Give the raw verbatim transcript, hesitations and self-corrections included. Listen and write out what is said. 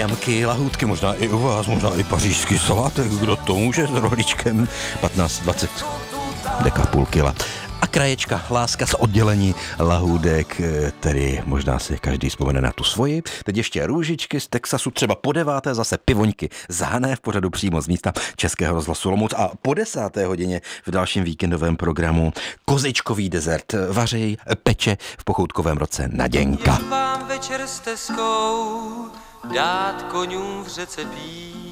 Mňamky, lahůdky, možná i u vás, možná i pařížský salátek, kdo to může s rohlíčkem, patnáct dvacet deka půl kila. A kraječka, láska z oddělení lahůdek, tedy možná si každý vzpomene na tu svoji. Teď ještě růžičky z Texasu, třeba po deváté zase pivoňky zahané v pořadu přímo z místa Českého rozhlasu Olomouc a po desáté hodině v dalším víkendovém programu kozičkový dezert vařej, peče v pochoutkovém roce Naděnka. Vám večer s teskou dát koňům v řece pít.